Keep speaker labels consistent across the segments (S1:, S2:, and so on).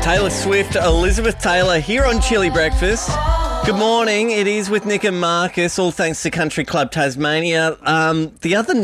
S1: Taylor Swift, Elizabeth Taylor here on Chili Breakfast. Good morning. It is with Nick and Marcus, all thanks to Country Club Tasmania. The other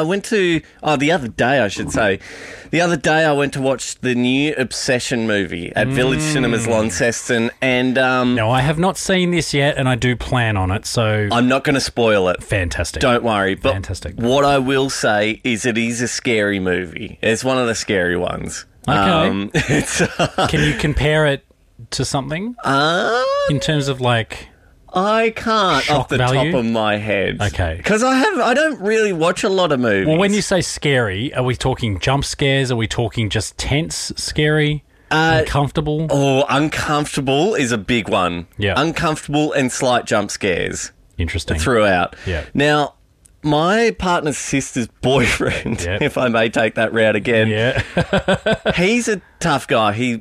S1: day I went to watch the new Obsession movie at Village Cinemas Launceston, and
S2: No, I have not seen this yet, and I do plan on it, so...
S1: I'm not going to spoil it.
S2: Fantastic.
S1: Don't worry. But
S2: Fantastic.
S1: What I will say is it is a scary movie. It's one of the scary ones.
S2: Okay. Can you compare it to something? In terms of, like...
S1: I can't
S2: shock
S1: off the
S2: value?
S1: top of my head.
S2: Okay.
S1: Because I don't really watch a lot of movies.
S2: Well, when you say scary, are we talking jump scares? Are we talking just tense, scary, uncomfortable?
S1: Oh, uncomfortable is a big one.
S2: Yeah.
S1: Uncomfortable and slight jump scares.
S2: Interesting.
S1: Throughout.
S2: Yeah.
S1: Now, my partner's sister's boyfriend,
S2: Yep.
S1: if I may take that route again,
S2: Yeah.
S1: he's a tough guy. He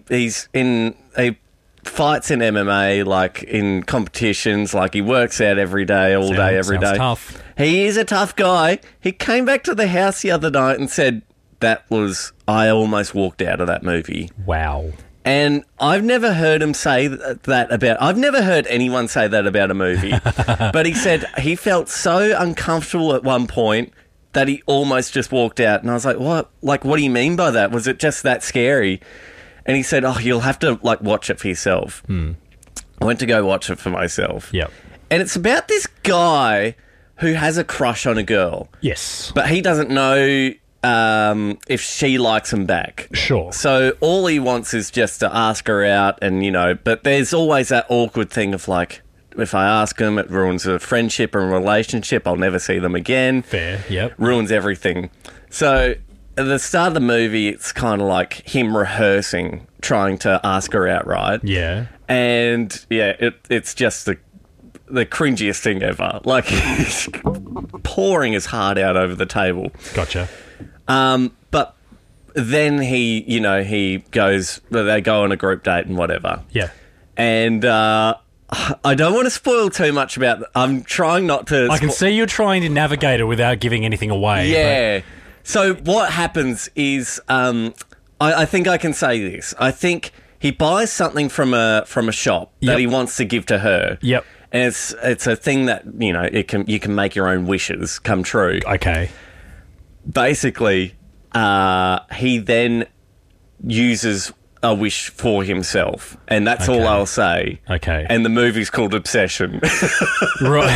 S1: fights in MMA, like in competitions, like he works out every day, all day, every
S2: sounds
S1: day.
S2: tough.
S1: He is a tough guy. He came back to the house the other night and said, I almost walked out of that movie.
S2: Wow.
S1: And I've never heard him say I've never heard anyone say that about a movie. But he said he felt so uncomfortable at one point that he almost just walked out. And I was like, what? Like, what do you mean by that? Was it just that scary? And he said, you'll have to, like, watch it for yourself. I went to go watch it for myself.
S2: Yep.
S1: And it's about this guy who has a crush on a girl.
S2: Yes.
S1: But he doesn't know if she likes him back.
S2: Sure.
S1: So all he wants is just to ask her out and, but there's always that awkward thing of, like, if I ask him, it ruins a friendship and a relationship. I'll never see them again.
S2: Fair, yep.
S1: Ruins everything. So at the start of the movie, it's kind of like him rehearsing, trying to ask her out, right?
S2: Yeah.
S1: And, yeah, it's just the cringiest thing ever. Like, he's pouring his heart out over the table.
S2: Gotcha.
S1: But then they go on a group date and whatever.
S2: Yeah.
S1: And I don't want to spoil too much about I'm trying not to...
S2: I can see you're trying to navigate it without giving anything away.
S1: Yeah. So what happens is, I think I can say this. I think he buys something from a shop that he wants to give to her.
S2: Yep.
S1: And it's a thing that, you can make your own wishes come true.
S2: Okay.
S1: Basically, he then uses a wish for himself, and that's all I'll say.
S2: Okay.
S1: And the movie's called Obsession.
S2: Right.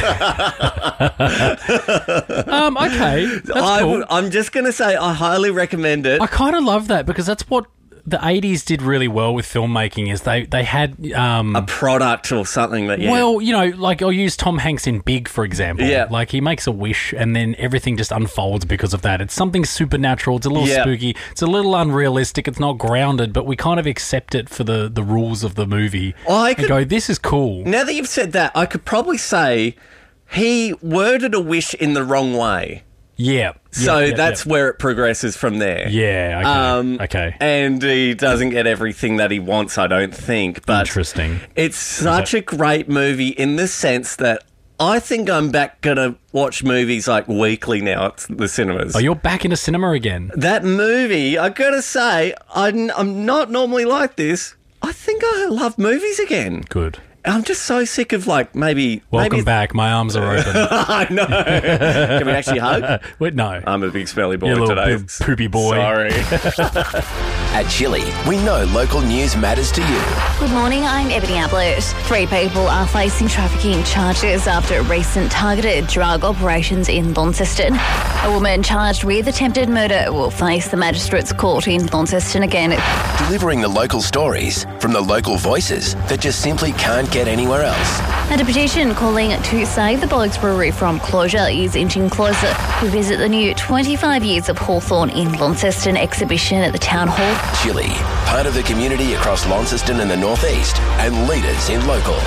S2: Okay. That's cool.
S1: I'm just going to say I highly recommend it.
S2: I kind of love that because that's what the 80s did really well with filmmaking is they had...
S1: a product or something that,
S2: Well, like I'll use Tom Hanks in Big, for example.
S1: Yeah.
S2: Like he makes a wish and then everything just unfolds because of that. It's something supernatural. It's a little spooky. It's a little unrealistic. It's not grounded, but we kind of accept it for the rules of the movie. And go, this is cool.
S1: Now that you've said that, I could probably say he worded a wish in the wrong way.
S2: Yeah.
S1: So that's where it progresses from there.
S2: Yeah, okay. Okay.
S1: And he doesn't get everything that he wants, I don't think. But
S2: interesting.
S1: It's such a great movie in the sense that I think I'm back going to watch movies like weekly now at the cinemas.
S2: Oh, you're back into cinema again?
S1: That movie, I got to say, I'm not normally like this. I think I love movies again.
S2: Good.
S1: I'm just so sick of, like, maybe...
S2: Welcome back. My arms are open.
S1: I know. Can we actually hug?
S2: Wait, no.
S1: I'm a big smelly boy
S2: You're a little
S1: today.
S2: big poopy boy.
S1: Sorry.
S3: At Chili, we know local news matters to you.
S4: Good morning, I'm Ebony Ablett. 3 people are facing trafficking charges after recent targeted drug operations in Launceston. A woman charged with attempted murder will face the Magistrates Court in Launceston again.
S3: Delivering the local stories from the local voices that just simply can't get anywhere else.
S4: And a petition calling to save the Blokes Brewery from closure is inching closer. We visit the new 25 Years of Hawthorn in Launceston exhibition at the Town Hall.
S3: Chili, part of the community across Launceston and the Northeast, and leaders in local.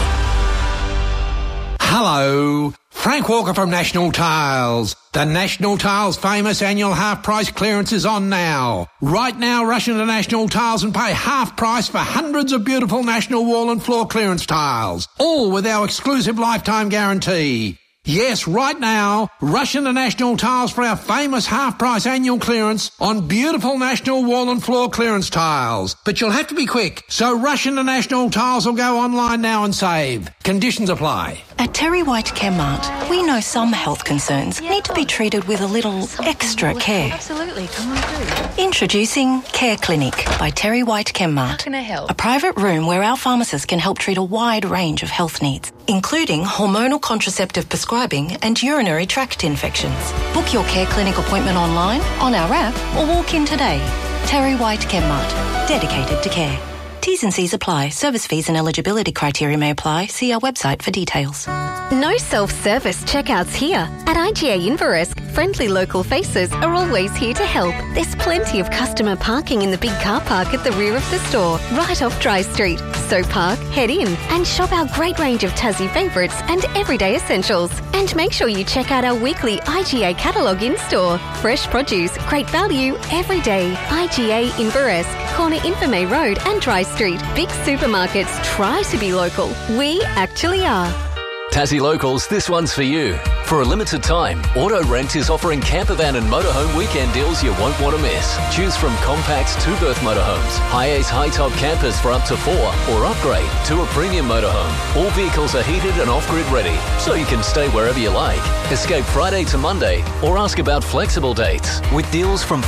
S5: Hello, Frank Walker from National Tiles. The National Tiles famous annual half price clearance is on now. Right now, rush into National Tiles and pay half price for hundreds of beautiful National wall and floor clearance tiles, all with our exclusive lifetime guarantee. Yes, right now, rush into National Tiles for our famous half-price annual clearance on beautiful National wall and floor clearance tiles. But you'll have to be quick, so rush into National Tiles or go online now and save. Conditions apply.
S6: At Terry White Chemmart, we know some health concerns need to be treated with a little extra care.
S7: Absolutely, come on through.
S6: Introducing Care Clinic by Terry White Chemmart.
S7: How can I help?
S6: A private room where our pharmacists can help treat a wide range of health needs, including hormonal contraceptive prescribing and urinary tract infections. Book your Care Clinic appointment online, on our app, or walk in today. Terry White Chemmart, dedicated to care. T's and C's apply. Service fees and eligibility criteria may apply. See our website for details.
S8: No self-service checkouts here. At IGA Inveresk, friendly local faces are always here to help. There's plenty of customer parking in the big car park at the rear of the store, right off Dry Street. So park, head in, and shop our great range of Tassie favourites and everyday essentials. And make sure you check out our weekly IGA catalogue in-store. Fresh produce, great value, every day. IGA Inveresk, corner Infirmay Road and Dry Street. Big supermarkets try to be local. We actually are.
S9: Tassie Locals, this one's for you. For a limited time, Auto Rent is offering campervan and motorhome weekend deals you won't want to miss. Choose from compact two-berth motorhomes, high-ace high-top campers for up to 4, or upgrade to a premium motorhome. All vehicles are heated and off-grid ready, so you can stay wherever you like. Escape Friday to Monday, or ask about flexible dates. With deals from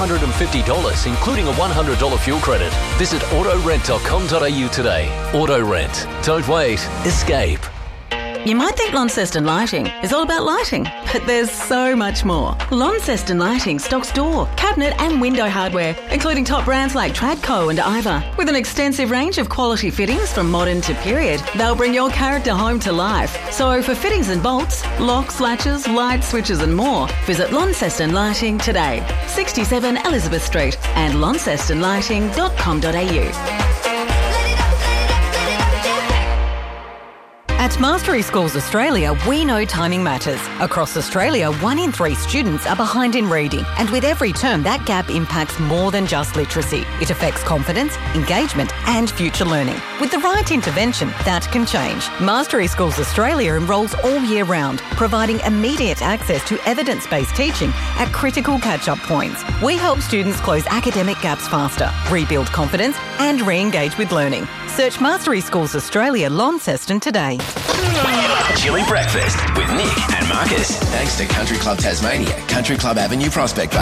S9: $550, including a $100 fuel credit. Visit autorent.com.au today. Auto Rent. Don't wait. Escape.
S10: You might think Launceston Lighting is all about lighting, but there's so much more. Launceston Lighting stocks door, cabinet and window hardware, including top brands like Tradco and Iva. With an extensive range of quality fittings from modern to period, they'll bring your character home to life. So for fittings and bolts, locks, latches, light switches and more, visit Launceston Lighting today. 67 Elizabeth Street and launcestonlighting.com.au.
S11: At Mastery Schools Australia, we know timing matters. Across Australia, 1 in 3 students are behind in reading, and with every term, that gap impacts more than just literacy. It affects confidence, engagement, and future learning. With the right intervention, that can change. Mastery Schools Australia enrolls all year round, providing immediate access to evidence-based teaching at critical catch-up points. We help students close academic gaps faster, rebuild confidence, and re-engage with learning. Search Mastery Schools Australia Launceston today.
S3: Chilly Breakfast with Nick and Marcus. Thanks to Country Club Tasmania, Country Club Avenue, Prospect Bay.